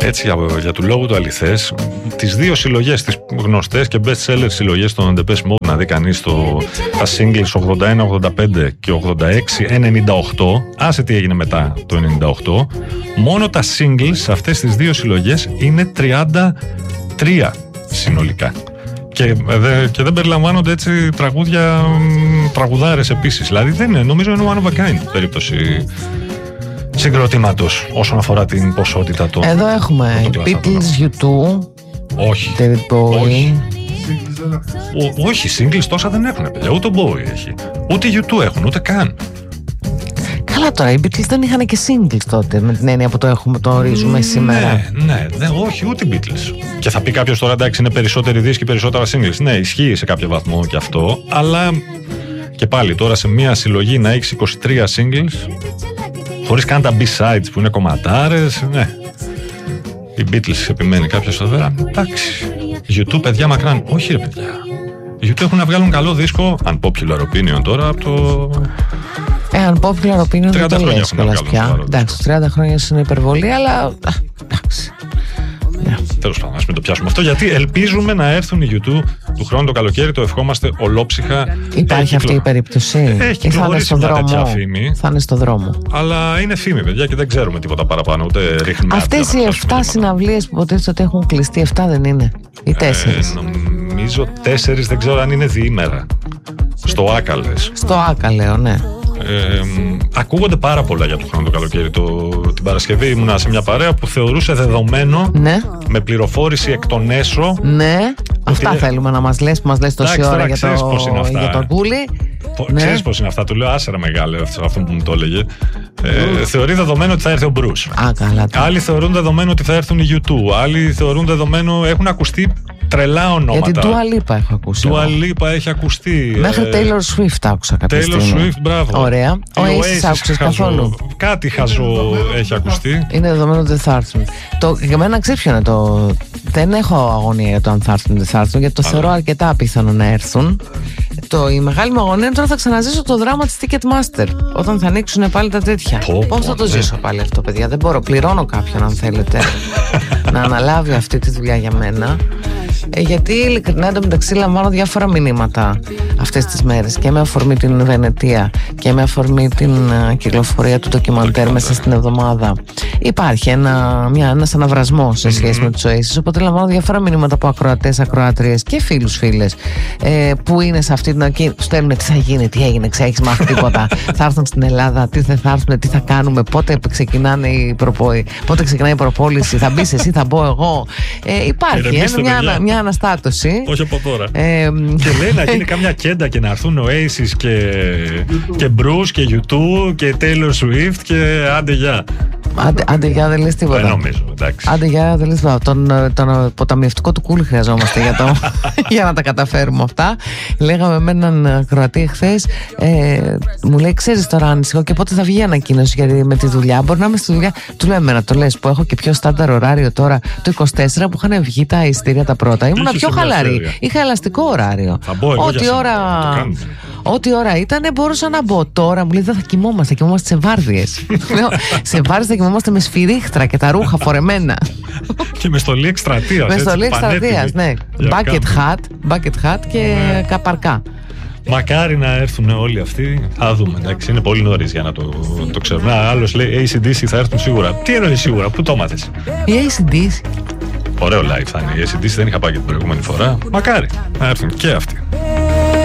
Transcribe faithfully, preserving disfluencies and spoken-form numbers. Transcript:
έτσι για, για του λόγου του αληθές, τις δύο συλλογές, τις γνωστές και best seller συλλογές των Depeche Mode, να δει κανείς το, τα singles ογδόντα ένα ογδόντα πέντε και ογδόντα έξι ενενήντα οκτώ, άσε τι έγινε μετά το ενενήντα οκτώ, μόνο τα singles σε αυτές τις δύο συλλογές είναι τριάντα τρία συνολικά. Και, δε, και δεν περιλαμβάνονται έτσι τραγούδια, τραγουδάρες επίσης. Δηλαδή δεν είναι, νομίζω είναι one of a kind περίπτωση συγκροτήματος όσον αφορά την ποσότητα των. Εδώ έχουμε Beatles, γιου τού, όχι, David Bowie. όχι. Ο, όχι, singles τόσα δεν έχουν, παιδιά. Ούτε ο Bowie έχει, ούτε γιου τού έχουν, ούτε καν. Καλά τώρα, οι Beatles δεν είχαν και singles τότε, με την έννοια που το, έχουμε, το ορίζουμε σήμερα. Ναι, ναι, ναι, όχι, ούτε οι Beatles. Και θα πει κάποιος τώρα, εντάξει, είναι περισσότεροι δίσκοι, περισσότερα singles. Ναι, ισχύει σε κάποιο βαθμό και αυτό, αλλά και πάλι τώρα σε μία συλλογή να έχεις είκοσι τρία singles, χωρίς καν τα B-sides που είναι κομματάρες, ναι. Οι Beatles επιμένει κάποιος εδώ πέρα. Εντάξει. γιου τού, παιδιά, μακράν. Όχι, ρε παιδιά. Οι γιου τού έχουν να βγάλουν καλό δίσκο, unpopular opinion τώρα, από το. Ε, unpopular opinion δεν το λες κιόλας πια. Εντάξει, τριάντα χρόνια είναι υπερβολή, αλλά. Εντάξει. Τέλος πάντων, ας μην το πιάσουμε αυτό, γιατί ελπίζουμε να έρθουν οι γιου τού του χρόνου το καλοκαίρι, το ευχόμαστε ολόψυχα. Υπάρχει αυτή η περίπτωση. Έχει κυκλοφορήσει μια τέτοια φήμη. Θα είναι στο δρόμο. Αλλά είναι φήμη, παιδιά, και δεν ξέρουμε τίποτα παραπάνω, ούτε ρίχνουμε. Αυτές οι εφτά συναυλίες που υποτίθεται ότι έχουν κλειστεί, εφτά δεν είναι? Ή τέσσερις? Ε, νομίζω τέσσερις, δεν ξέρω αν είναι διήμερα. Στο Άκα, λες. Στο Άκα, λέω, ναι. Ε, ακούγονται πάρα πολλά για το χρόνο το καλοκαίρι. Το, την Παρασκευή ήμουνα σε μια παρέα που θεωρούσε δεδομένο, ναι, με πληροφόρηση εκ των έσω. Ναι, αυτά είναι... θέλουμε να μας λες, που μας λες τόση ώρα για το, για το Κούλι. Ναι. Ξέρεις πώς είναι αυτά, του λέω άσερα μεγάλε αυτό που μου το έλεγε. Ε, θεωρεί δεδομένο ότι θα έρθει ο Μπρους. Α, καλά. Άλλοι θεωρούν δεδομένο ότι θα έρθουν οι γιου τού. Άλλοι θεωρούν δεδομένο, έχουν ακουστεί τρελά ονόματα. Για την Dua Lipa έχω ακούσει. Dua Lipa έχει ακουστεί. Μέχρι ε, Taylor Swift άκουσα κάποια στιγμή. Taylor Swift, μπράβο. Ωραία. Ο Oasis άκουσες καθόλου? Κάτι χαζό έχει ακουστεί. Είναι δεδομένο ότι δεν θα έρθουν. Το, για μένα ξέρεις ποιο είναι το. Δεν έχω αγωνία για το αν θα έρθουν ή δεν θα έρθουν, γιατί το θεωρώ αρκετά απίθανο να έρθουν. Το, η μεγάλη μου αγωνία είναι τώρα θα ξαναζήσω το δράμα της Ticketmaster. Όταν θα ανοίξουν πάλι τα τέτοια. Πώς θα το ναι. ζήσω πάλι αυτό, παιδιά? Δεν μπορώ. Πληρώνω κάποιον, αν θέλετε, να αναλάβει αυτή τη δουλειά για μένα. Ε, γιατί ειλικρινά εντωμεταξύ λαμβάνω διάφορα μηνύματα αυτές τις μέρες και με αφορμή την Βενετία και με αφορμή την uh, κυκλοφορία του ντοκιμαντέρ μέσα στην εβδομάδα. Υπάρχει ένα, μια, ένας αναβρασμός σε σχέση mm-hmm. με τους Oasis, οπότε λαμβάνω διάφορα μηνύματα από ακροατές, ακροάτριες και φίλους, φίλες ε, που είναι σε αυτή την. Και στέλνουν τι θα γίνει, τι έγινε, ξέρεις, μάθει τίποτα. Θα έρθουν στην Ελλάδα, τι δεν θα έρθουν, τι θα κάνουμε, πότε ξεκινάνε οι προπο... πότε ξεκινάει η προπόληση, θα μπεις εσύ, θα μπω εγώ. Ε, υπάρχει ε, μια, μια αναστάτωση. Όχι από τώρα. Ε, και λέει να γίνει καμιά κέντα και να έρθουν Oasis και, και Bruce και γιου τού και Taylor Swift και άντε γεια. Άντε, άντε γεια, δεν λες τίποτα. Δεν νομίζω, εντάξει. Άντε γεια, δεν λες τίποτα. Τον, τον αποταμιευτικό του Κούλι χρειαζόμαστε για, το, για να τα καταφέρουμε αυτά. Λέγαμε με έναν Κροατή χθες, ε, μου λέει, ξέρεις τώρα ανησυχώ και πότε θα βγει η ανακοίνωση, γιατί με τη δουλειά μπορεί να είμαι στη δουλειά. Του λέω, εμένα το λες που έχω και πιο στάνταρ ωράριο τώρα, το είκοσι τέσσερα που είχαν βγει τα ειστήρια τα πρώτα. Ήμουνα πιο χαλαρή. Είχα ελαστικό ωράριο. Ό,τι ώρα, ό,τι ώρα ήταν, μπορούσα να μπω. Τώρα μου λέει, δεν θα κοιμόμαστε, θα κοιμόμαστε σε βάρδιες. Σε βάρδιες θα κοιμόμαστε με σφυρίχτρα και τα ρούχα φορεμένα. Και με στολή εκστρατείας. Με στολή εκστρατείας, ναι. Bucket hat, bucket hat και ναι. καπαρκά. Μακάρι να έρθουν όλοι αυτοί. Θα δούμε. Εντάξει, είναι πολύ νωρίς για να το, το ξέρουμε. Άλλος λέει έι σι ντι σι θα έρθουν σίγουρα. Τι εννοεί σίγουρα, πού το μάθες? Η έι σι ντι σι. Ωραίο live θα είναι. Η έι σι ντι σι δεν είχα πάει και την προηγούμενη φορά. Μακάρι να έρθουν και αυτοί.